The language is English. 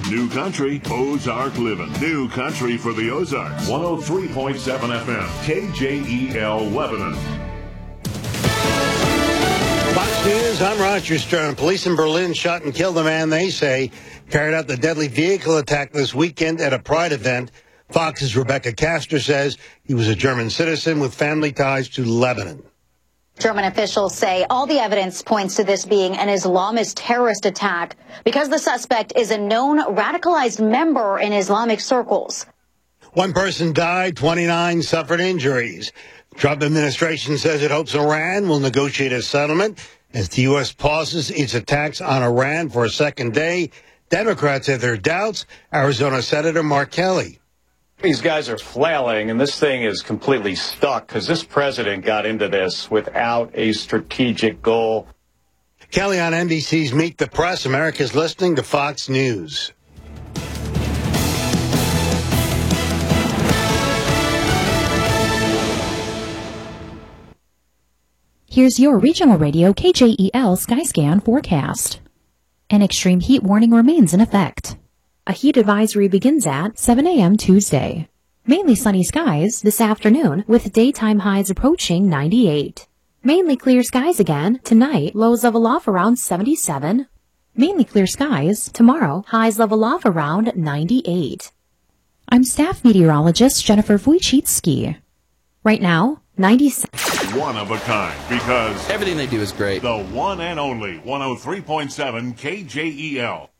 New Country, Ozark Living. New Country for the Ozarks. 103.7 FM, KJEL Lebanon. Fox News, I'm Roger Stern. Police in Berlin shot and killed a man they say carried out the deadly vehicle attack this weekend at a Pride event. Fox's Rebecca Castor says he was a German citizen with family ties to Lebanon. German officials say all the evidence points to this being an Islamist terrorist attack because the suspect is a known radicalized member in Islamic circles. One person died, 29 suffered injuries. Trump administration says it hopes Iran will negotiate a settlement as the U.S. pauses its attacks on Iran for a second day. Democrats have their doubts. Arizona Senator Mark Kelly. These guys are flailing, and this thing is completely stuck because this president got into this without a strategic goal. Kelly on NBC's Meet the Press. America's listening to Fox News. Here's your regional radio KJEL Skyscan forecast. An extreme heat warning remains in effect. A heat advisory begins at 7 a.m. Tuesday. Mainly sunny skies this afternoon with daytime highs approaching 98. Mainly clear skies again tonight, lows level off around 77. Mainly clear skies tomorrow, highs level off around 98. I'm staff meteorologist Jennifer Wojcicki. Right now, 97. One of a kind, because everything they do is great. The one and only 103.7 KJEL.